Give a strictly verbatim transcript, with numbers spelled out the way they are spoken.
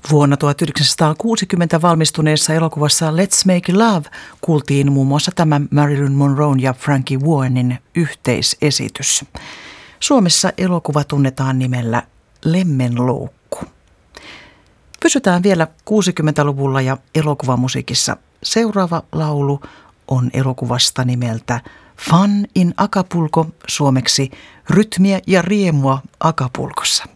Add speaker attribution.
Speaker 1: Vuonna tuhatyhdeksänsataakuusikymmentä valmistuneessa elokuvassa Let's Make Love kuultiin muun muassa tämä Marilyn Monroen ja Frankie Warrenin yhteisesitys. Suomessa elokuva tunnetaan nimellä Lemmenloukku. Pysytään vielä kuusikymmentäluvulla ja elokuvamusiikissa. Seuraava laulu on elokuvasta nimeltä Fun in Acapulco, suomeksi rytmiä ja riemua Acapulcossa.